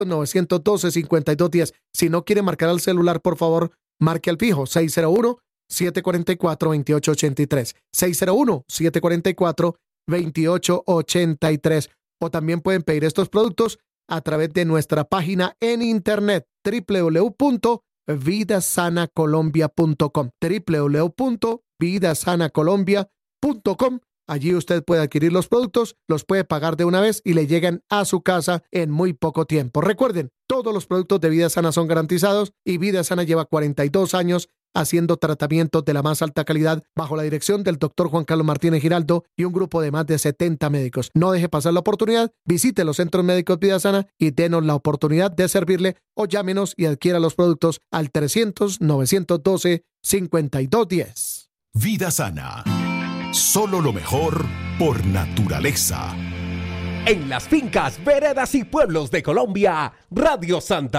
912-5210. Si no quiere marcar al celular, por favor, marque al fijo 601-744-2883. 601-744-2883. O también pueden pedir estos productos a través de nuestra página en internet www.vidasanacolombia.com. www.vidasanacolombia.com. Allí usted puede adquirir los productos, los puede pagar de una vez y le llegan a su casa en muy poco tiempo. Recuerden, todos los productos de Vida Sana son garantizados y Vida Sana lleva 42 años haciendo tratamientos de la más alta calidad bajo la dirección del Dr. Juan Carlos Martínez Giraldo y un grupo de más de 70 médicos. No deje pasar la oportunidad, visite los centros médicos Vida Sana y denos la oportunidad de servirle o llámenos y adquiera los productos al 300-912-5210. Vida Sana. Solo lo mejor por naturaleza. En las fincas, veredas y pueblos de Colombia, Radio Santa